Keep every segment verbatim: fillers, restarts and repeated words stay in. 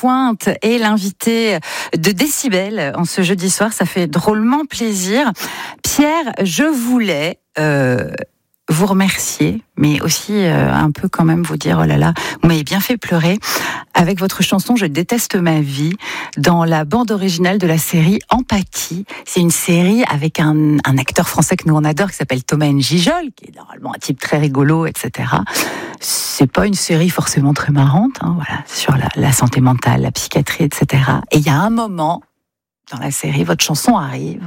Lapointe est l'invité de Décibel en ce jeudi soir. Ça fait drôlement plaisir. Pierre, je voulais euh, vous remercier, mais aussi euh, un peu quand même vous dire, oh là là, vous m'avez bien fait pleurer avec votre chanson « Je déteste ma vie » dans la bande originale de la série Empathie. C'est une série avec un, un acteur français que nous on adore qui s'appelle Thomas N'Gijol, qui est normalement un type très rigolo, et cetera. C'est pas une série forcément très marrante, hein, voilà, sur la, la santé mentale, la psychiatrie, et cetera. Et il y a un moment dans la série, votre chanson arrive.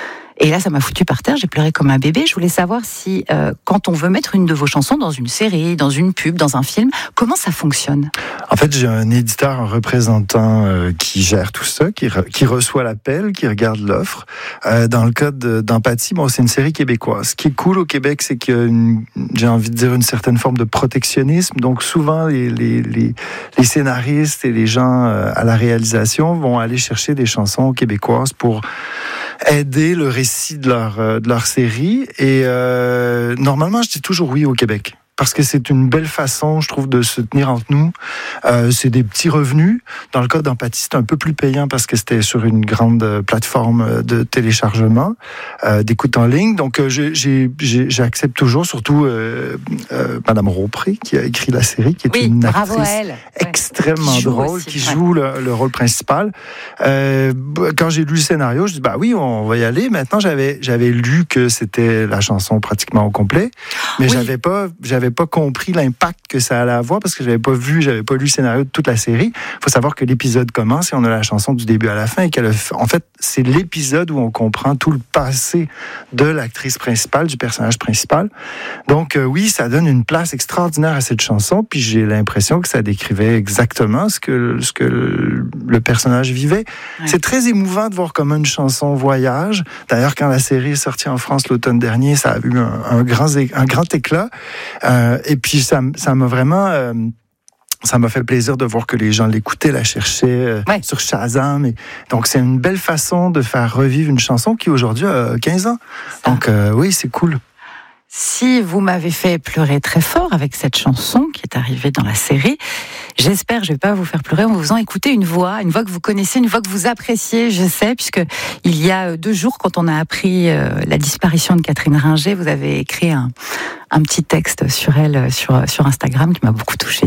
Et là, ça m'a foutu par terre, j'ai pleuré comme un bébé. Je voulais savoir si, euh, quand on veut mettre une de vos chansons dans une série, dans une pub, dans un film, comment ça fonctionne ? En fait, j'ai un éditeur, un représentant euh, qui gère tout ça, qui, re, qui reçoit l'appel, qui regarde l'offre. Euh, dans le cas de, d'Empathie, bon, c'est une série québécoise. Ce qui est cool au Québec, c'est qu'il y a, une, j'ai envie de dire, une certaine forme de protectionnisme. Donc, souvent, les, les, les, les scénaristes et les gens euh, à la réalisation vont aller chercher des chansons québécoises pour aider le récit de leur, de leur série. Et euh, normalement, je dis toujours oui au Québec. Parce que c'est une belle façon, je trouve, de se tenir entre nous. Euh, c'est des petits revenus. Dans le cas d'Empathie, c'était un peu plus payant parce que c'était sur une grande plateforme de téléchargement, euh, d'écoute en ligne. Donc, euh, j'ai, j'ai, j'accepte toujours, surtout euh, euh, Madame Ropré, qui a écrit la série, qui est oui, une bravo actrice à elle. extrêmement qui drôle, aussi, qui ouais. joue le, le rôle principal. Euh, quand j'ai lu le scénario, je dis, bah oui, on va y aller. Maintenant, j'avais, j'avais lu que c'était la chanson pratiquement au complet, mais oui. j'avais pas, j'avais pas compris l'impact que ça allait avoir parce que j'avais pas vu, j'avais pas lu le scénario de toute la série. Il faut savoir que l'épisode commence et on a la chanson du début à la fin et qu'elle a, en fait, c'est l'épisode où on comprend tout le passé de l'actrice principale, du personnage principal. Donc euh, oui, ça donne une place extraordinaire à cette chanson, puis j'ai l'impression que ça décrivait exactement ce que, ce que le, le personnage vivait. Ouais. C'est très émouvant de voir comment une chanson voyage. D'ailleurs, quand la série est sortie en France l'automne dernier, ça a eu un, un, grand, un grand éclat. Euh, et puis ça, ça m'a vraiment... Euh, ça m'a fait plaisir de voir que les gens l'écoutaient, la cherchaient euh, ouais. sur Shazam. Et donc, c'est une belle façon de faire revivre une chanson qui, aujourd'hui, a quinze ans. Donc, euh, oui, c'est cool. Si vous m'avez fait pleurer très fort avec cette chanson qui est arrivée dans la série, j'espère que je ne vais pas vous faire pleurer en vous faisant écouter une voix, une voix que vous connaissez, une voix que vous appréciez, je sais, puisque il y a deux jours, quand on a appris euh, la disparition de Catherine Ringer, vous avez écrit un, un petit texte sur elle sur, sur Instagram qui m'a beaucoup touchée.